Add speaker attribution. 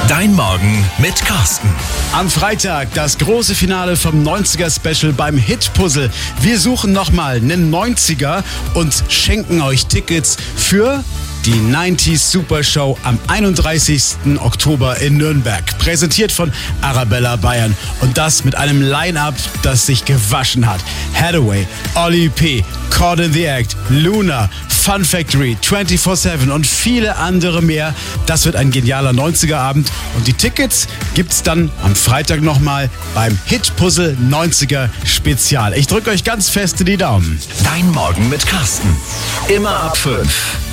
Speaker 1: Dein Morgen mit Carsten.
Speaker 2: Am Freitag das große Finale vom 90er-Special beim Hit-Puzzle. Wir suchen nochmal einen 90er und schenken euch Tickets für die 90s Super Show am 31. Oktober in Nürnberg. Präsentiert von Arabella Bayern. Und das mit einem Line-Up, das sich gewaschen hat. Hathaway, Oli P., Caught in the Act, Luna, Fun Factory, 24/7 und viele andere mehr. Das wird ein genialer 90er-Abend. Und die Tickets gibt's dann am Freitag nochmal beim Hit-Puzzle 90er Spezial. Ich drücke euch ganz fest in die Daumen.
Speaker 1: Dein Morgen mit Carsten. Immer ab 5.